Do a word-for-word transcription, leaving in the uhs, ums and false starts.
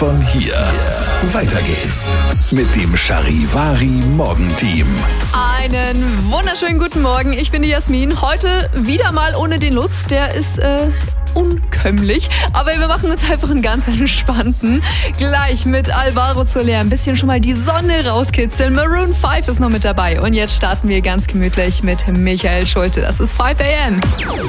Von hier. Weiter geht's mit dem Charivari Morgenteam. Einen wunderschönen guten Morgen. Ich bin die Jasmin. Heute wieder mal ohne den Lutz. Der ist äh, unkömmlich. Aber wir machen uns einfach einen ganz entspannten. Gleich mit Alvaro Soler ein bisschen schon mal die Sonne rauskitzeln. Maroon fünf ist noch mit dabei. Und jetzt starten wir ganz gemütlich mit Michael Schulte. Das ist fünf a m.